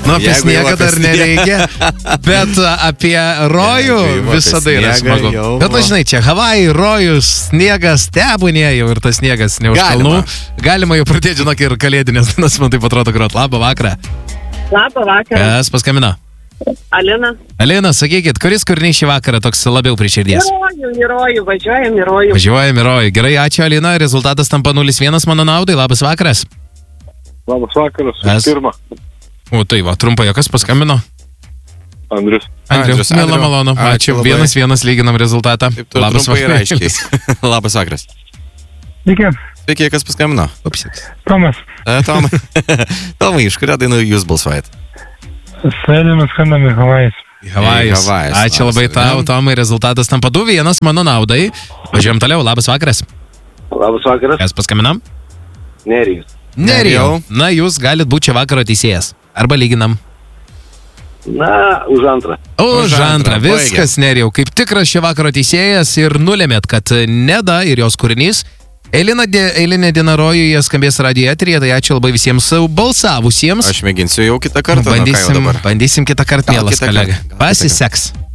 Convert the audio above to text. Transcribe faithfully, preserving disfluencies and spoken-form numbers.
Nu, apie Jeigu sniegą jau apie dar nereikia, bet apie rojų Jeigu jau apie visada yra sniegą smagu. jau- Bet, na, žinai, čia Havajai, rojus, sniegas, tebūnė jau ir tas sniegas ne už kalnų. Galima. Galima jau pradėti, žinok, ir kalėdinės dainas, man taip atrodo, grot. Labą vakarą. Labą vakarą. Kas paskambino? Alina. Alina, sakykit, kuris kūrinys šį vakarą toks labiau prie širdies? Įrojų, įrojų, važiuojam įrojų. Važiuojame, Rojai. Gerai, ačiū, Alina. Rezultatas tampa nulis vienas mano naudai. Labas vakaras. Labas vakaras, Kas? pirmą. O tai va, trumpai, o kas paskambino? Andrius. Andrius, Andrius, mėla Andriau. malonu. Ačiū Ačiū. labai. Vienas vienas lyginam rezultatą. Taip, tu trumpai ir aiškiai. Labas vakaras. Sveiki, Sveiki, kas paskambino? Upsiks. Tomas. E, Tomai. Tomai, iš kurio dainų jūs balsuojat? Sėdėme skandami Havajais. Į Havajus. Havajus, Ačiū labas, labai ar tau, ne? Tomai. Rezultatas tampa du vienas mano naudai. Važiuojam toliau. Labas vakaras. Labas vakaras, Kas paskambinam? Nerijus. Nerijau. Na, jūs galit būti čia vakaro teisėjas. Arba lyginam. Na, už antrą. Už Už antrą, antrą. Viskas, Nerijau. Kaip tikras šio vakaro teisėjas ir nulėmėt, kad Neda ir jos kūrinys Eilinė, eilinė diena rojuje skambės radijo eteryje, tai ačiū labai visiems balsavusiems. Aš mėginsiu jau kitą kartą. nu, ką jau Bandysim, dabar? bandysim kitą kartą, Gal mielas kitą kolega. kartą, gal kitą Pasiseks.